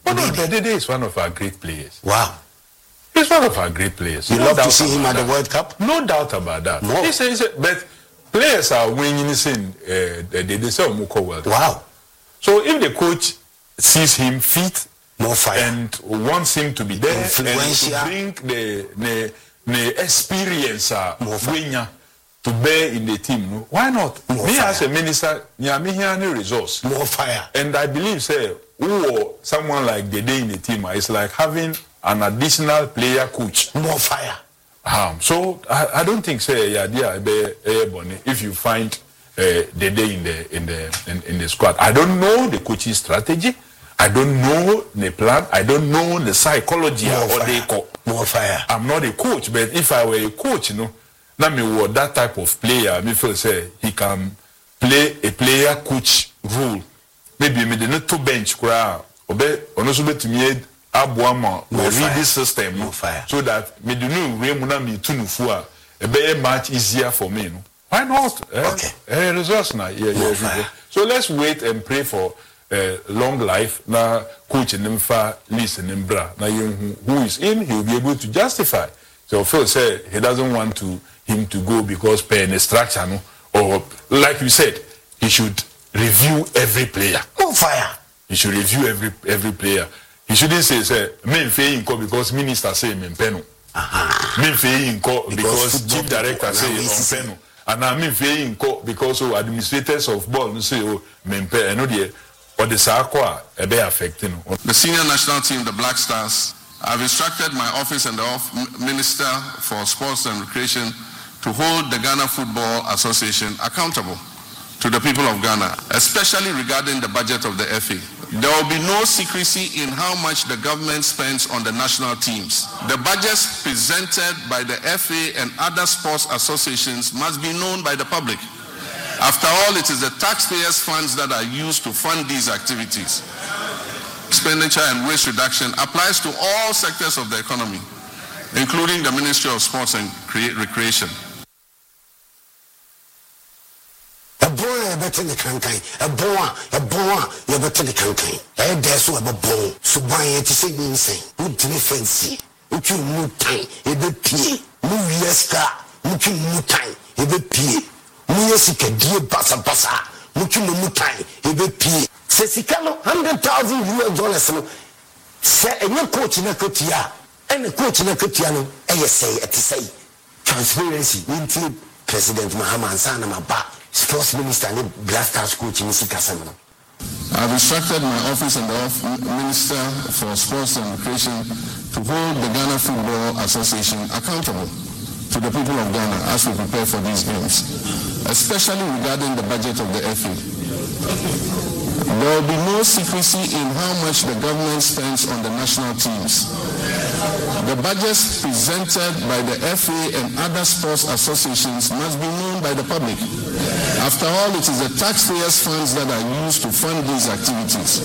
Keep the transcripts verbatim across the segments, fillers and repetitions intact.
Oh, no, Dede is one of our great players. Wow. He's one of our great players. You no love to see him at the World Cup? No doubt about that. No. He's a, he's a, but players are winning this in uh, they say Muko World Cup. Wow. So if the coach sees him fit more fire and wants him to be there and to bring the the, the experience uh, winner to bear in the team, no? Why not? More me fire. as a minister, yeah, me here any resource. More fire. And I believe, say, oh, someone like Dede in the team is like having an additional player coach. More fire. Um, so I, I don't think, say, yeah, yeah, be, eh, Bonnie, if you find uh, Dede in the in the in, in the squad, I don't know the coaching strategy. I don't know the plan. I don't know the psychology More or fire. they call. More fire. I'm not a coach, but if I were a coach, you know, now me were that type of player, me feel say he can play a player coach role. Maybe me the not to bench kura, obe onoso to me abuama we read this system no fire. So that me do no we muna me tunu fua e be much easier for me, no. Why not? Eh? Okay. Eh, results na yeah, yeah. So let's wait and pray for uh, long life. Na coach nimfa list nimbra na who is in, he will be able to justify. So Phil said he doesn't want to him to go because per the structure, no? Or like you said, he should review every player. More fire. He should review every every player. He shouldn't say, say, me fei inko because minister say me peno. Me fei inko because chief director say on peno. And now me fei inko because of administrators of ball say oh me pe eno de or the sakwa e be affecting. The senior national team, the Black Stars, I've instructed my office and the off Minister for Sports and Recreation to hold the Ghana Football Association accountable to the people of Ghana, especially regarding the budget of the F A. There will be no secrecy in how much the government spends on the national teams. The budgets presented by the F A and other sports associations must be known by the public. After all, it is the taxpayers' funds that are used to fund these activities. Expenditure and waste reduction applies to all sectors of the economy, including the Ministry of Sports and Recreation. A boy, a better the cankai, a boy, a boy, you better the cankai. I dare so a bone, so buy it to say me say, good to me fancy, which you move time, a bit pee, move yes car, which you move time, a bit pee, Muyasika, dear bassa bassa, which you move time, a bit pee. Sesikano, hundred thousand U S dollars. Say, and your coach in a cotia, and a coach in a cotiano, and you say, at say, transparency, into President Mahaman Sanama Ba, Sports Minister, and Black Stars coach in Sikasamano. I've instructed my office and the off Minister for Sports and Recreation to hold the Ghana Football Association accountable to the people of Ghana as we prepare for these games, especially regarding the budget of the F A. There will be no secrecy in how much the government spends on the national teams. The budgets presented by the F A and other sports associations must be known by the public. After all, it is the taxpayers' funds that are used to fund these activities.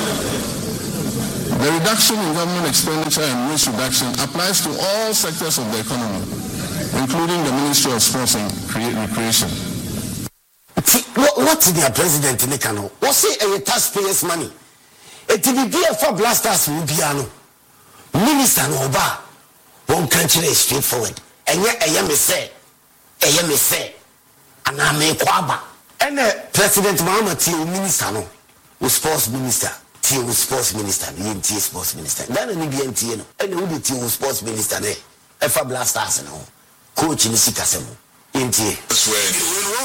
The reduction in government expenditure and waste reduction applies to all sectors of the economy, including the Ministry of Sports and Recreation. What's the president in the cano? What's it a taxpayers' money? It will be for blasters in piano. Minister no ba one country is straightforward. And yet I am a say, I am a say, and I may kwaba. And the President Muhammad T Minister no, who sports minister, T who sports minister, the N T sports minister. Then the B N T no, and who the T who sports minister there. F A blasters no, coach in the Sikasemo, N T.